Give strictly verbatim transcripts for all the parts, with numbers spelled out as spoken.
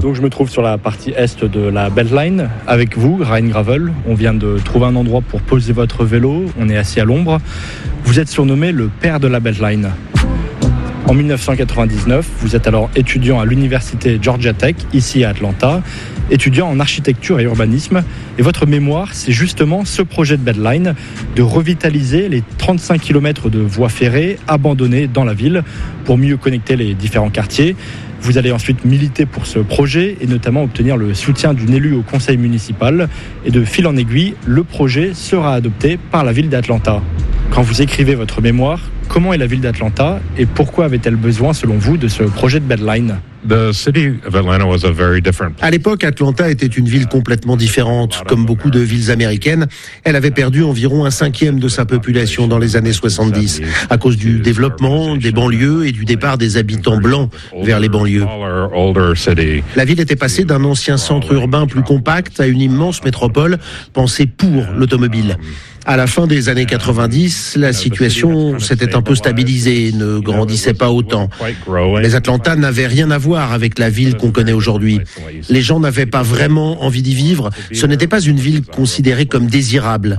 Donc je me trouve sur la partie est de la Beltline avec vous, Ryan Gravel. On vient de trouver un endroit pour poser votre vélo. On est assis à l'ombre. Vous êtes surnommé le père de la Beltline. En dix-neuf cent quatre-vingt-dix-neuf, vous êtes alors étudiant à l'université Georgia Tech, ici à Atlanta, étudiant en architecture et urbanisme. Et votre mémoire, c'est justement ce projet de Beltline, de revitaliser les trente-cinq kilomètres de voies ferrées abandonnées dans la ville pour mieux connecter les différents quartiers. Vous allez ensuite militer pour ce projet et notamment obtenir le soutien d'une élue au conseil municipal. Et de fil en aiguille, le projet sera adopté par la ville d'Atlanta. Quand vous écrivez votre mémoire, comment est la ville d'Atlanta et pourquoi avait-elle besoin, selon vous, de ce projet de Beltline ? À l'époque, Atlanta était une ville complètement différente. Comme beaucoup de villes américaines, elle avait perdu environ un cinquième de sa population dans les années soixante-dix, à cause du développement des banlieues et du départ des habitants blancs vers les banlieues. La ville était passée d'un ancien centre urbain plus compact à une immense métropole pensée pour l'automobile. À la fin des années quatre-vingt-dix, la situation s'était un peu stabilisée et ne grandissait pas autant. Mais Atlanta n'avait rien à voir avec la ville qu'on connaît aujourd'hui. Les gens n'avaient pas vraiment envie d'y vivre. Ce n'était pas une ville considérée comme désirable.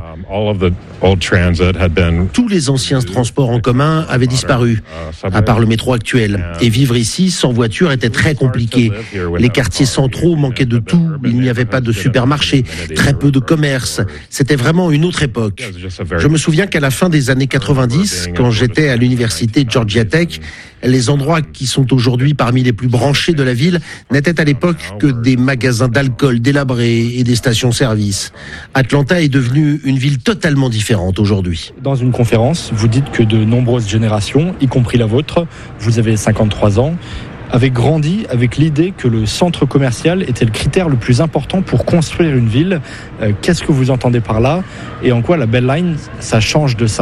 Tous les anciens transports en commun avaient disparu, à part le métro actuel. Et vivre ici, sans voiture, était très compliqué. Les quartiers centraux manquaient de tout. Il n'y avait pas de supermarché, très peu de commerce. C'était vraiment une autre époque. Je me souviens qu'à la fin des années quatre-vingt-dix, quand j'étais à l'université Georgia Tech, les endroits qui sont aujourd'hui parmi les plus branchés de la ville n'étaient à l'époque que des magasins d'alcool délabrés et des stations-service. Atlanta est devenue une ville totalement différente aujourd'hui. Dans une conférence, vous dites que de nombreuses générations, y compris la vôtre, vous avez cinquante-trois ans, avait grandi avec l'idée que le centre commercial était le critère le plus important pour construire une ville. Euh, qu'est-ce que vous entendez par là et en quoi la Beltline, ça change de ça ?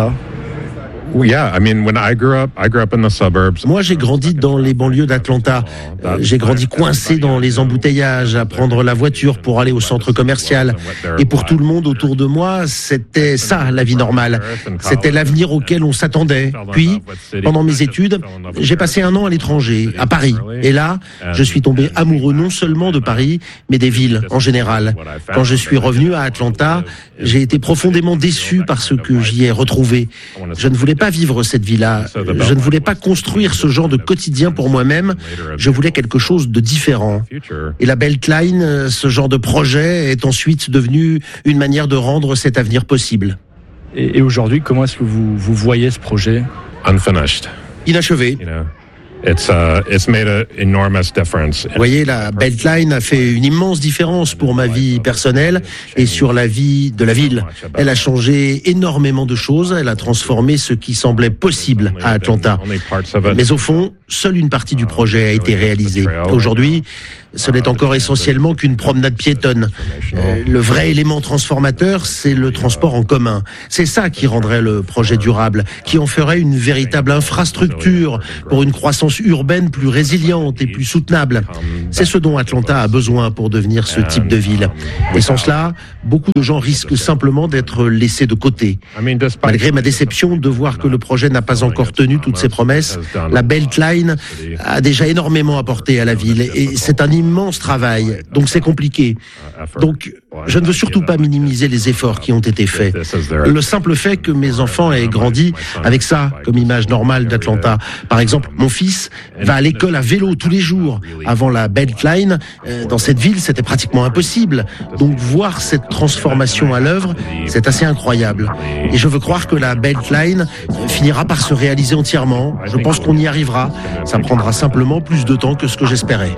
Moi, j'ai grandi dans les banlieues d'Atlanta. Euh, j'ai grandi coincé dans les embouteillages, à prendre la voiture pour aller au centre commercial. Et pour tout le monde autour de moi, c'était ça, la vie normale. C'était l'avenir auquel on s'attendait. Puis, pendant mes études, j'ai passé un an à l'étranger, à Paris. Et là, je suis tombé amoureux non seulement de Paris, mais des villes en général. Quand je suis revenu à Atlanta, j'ai été profondément déçu par ce que j'y ai retrouvé. Je ne voulais pas vivre cette vie-là. Je ne voulais pas construire ce genre de quotidien pour moi-même. Je voulais quelque chose de différent. Et la Beltline, ce genre de projet, est ensuite devenu une manière de rendre cet avenir possible. Et, et aujourd'hui, comment est-ce que vous, vous voyez ce projet ? Unfinished. Inachevé. You know. It's, uh, it's made an enormous difference. Vous voyez, la Beltline a fait une immense différence pour ma vie personnelle et sur la vie de la ville. Elle a changé énormément de choses. Elle a transformé ce qui semblait possible à Atlanta. Mais au fond, seule une partie du projet a été réalisée. Aujourd'hui, ce n'est encore essentiellement qu'une promenade piétonne. Euh, le vrai élément transformateur, c'est le transport en commun. C'est ça qui rendrait le projet durable, qui en ferait une véritable infrastructure pour une croissance urbaine plus résiliente et plus soutenable. C'est ce dont Atlanta a besoin pour devenir ce type de ville. Et sans cela, beaucoup de gens risquent simplement d'être laissés de côté. Malgré ma déception de voir que le projet n'a pas encore tenu toutes ses promesses, la Beltline a déjà énormément apporté à la ville et c'est un immense travail, donc c'est compliqué. Donc, je ne veux surtout pas minimiser les efforts qui ont été faits. Le simple fait que mes enfants aient grandi avec ça comme image normale d'Atlanta. Par exemple, mon fils va à l'école à vélo tous les jours. Avant la Beltline, dans cette ville, c'était pratiquement impossible. Donc, voir cette transformation à l'œuvre, c'est assez incroyable. Et je veux croire que la Beltline finira par se réaliser entièrement. Je pense qu'on y arrivera. Ça prendra simplement plus de temps que ce que j'espérais.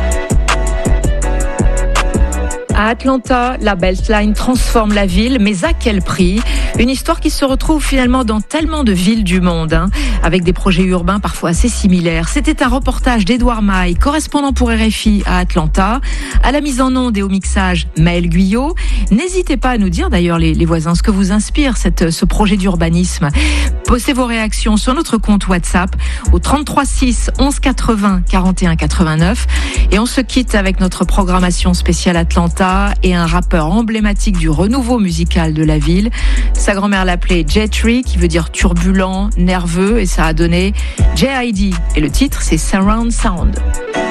À Atlanta, la Beltline transforme la ville, mais à quel prix ? Une histoire qui se retrouve finalement dans tellement de villes du monde, hein, avec des projets urbains parfois assez similaires. C'était un reportage d'Edouard Maille, correspondant pour R F I à Atlanta. À la mise en onde et au mixage, Maël Guyot. N'hésitez pas à nous dire d'ailleurs, les, les voisins, ce que vous inspire cette, ce projet d'urbanisme. Postez vos réactions sur notre compte WhatsApp au trente-trois six onze quatre-vingts quarante et un quatre-vingt-neuf. Et on se quitte avec notre programmation spéciale Atlanta et un rappeur emblématique du renouveau musical de la ville. Sa grand-mère l'appelait Jetri, qui veut dire turbulent, nerveux, et ça a donné J I D. Et le titre, c'est Surround Sound.